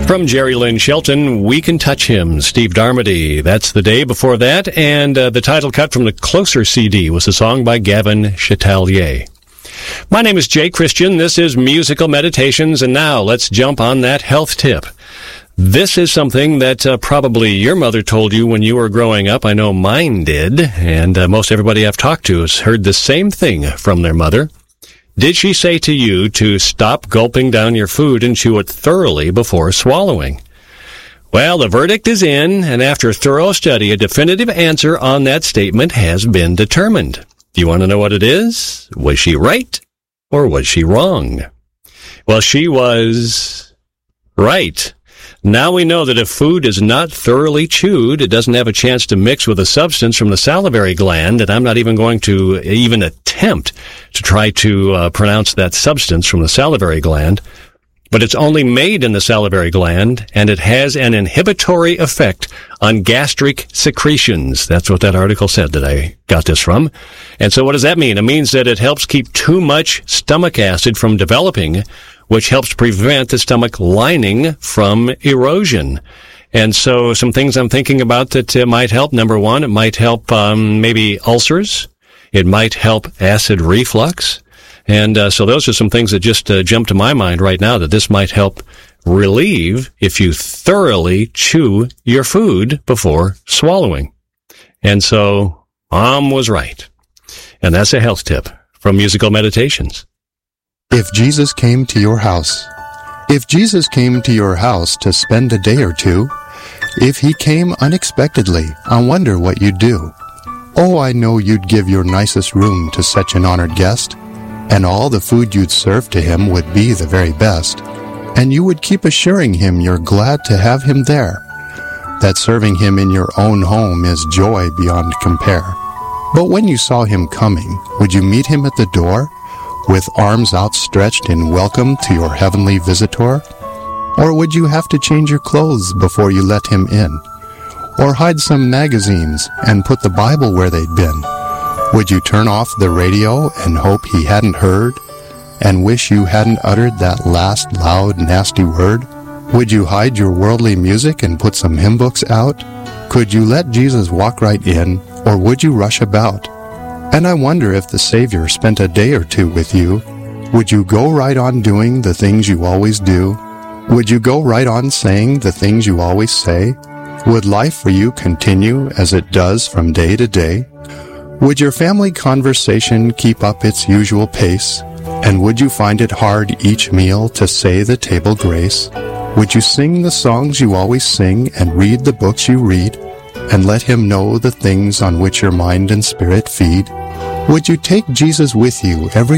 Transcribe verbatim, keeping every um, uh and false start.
From Jerry Lynn Shelton, We Can Touch Him, Steve Darmody. That's the day before that, and uh, the title cut from the Closer C D was a song by Gavin Chatelier. My name is Jay Christian. This is Musical Meditations, and now let's jump on that health tip. This is something that uh, probably your mother told you when you were growing up. I know mine did, and uh, most everybody I've talked to has heard the same thing from their mother. Did she say to you to stop gulping down your food and chew it thoroughly before swallowing? Well, the verdict is in, and after thorough study, a definitive answer on that statement has been determined. Do you want to know what it is? Was she right or was she wrong? Well, she was right. Now we know that if food is not thoroughly chewed, it doesn't have a chance to mix with a substance from the salivary gland, and I'm not even going to even attempt to try to uh, pronounce that substance from the salivary gland, but it's only made in the salivary gland, and it has an inhibitory effect on gastric secretions. That's what that article said that I got this from. And so what does that mean? It means that it helps keep too much stomach acid from developing, which helps prevent the stomach lining from erosion. And so some things I'm thinking about that uh, might help. Number one, it might help um, maybe ulcers. It might help acid reflux. And uh, so those are some things that just uh, jump to my mind right now, that this might help relieve if you thoroughly chew your food before swallowing. And so Mom was right. And that's a health tip from Musical Meditations. If Jesus came to your house, if Jesus came to your house to spend a day or two, if he came unexpectedly, I wonder what you'd do. Oh, I know you'd give your nicest room to such an honored guest, and all the food you'd serve to him would be the very best, and you would keep assuring him you're glad to have him there, that serving him in your own home is joy beyond compare. But when you saw him coming, would you meet him at the door, with arms outstretched in welcome to your heavenly visitor? Or would you have to change your clothes before you let him in? Or hide some magazines and put the Bible where they'd been? Would you turn off the radio and hope he hadn't heard, and wish you hadn't uttered that last loud, nasty word? Would you hide your worldly music and put some hymn books out? Could you let Jesus walk right in, or would you rush about? And I wonder if the Savior spent a day or two with you, would you go right on doing the things you always do? Would you go right on saying the things you always say? Would life for you continue as it does from day to day? Would your family conversation keep up its usual pace? And would you find it hard each meal to say the table grace? Would you sing the songs you always sing and read the books you read, and let him know the things on which your mind and spirit feed? Would you take Jesus with you every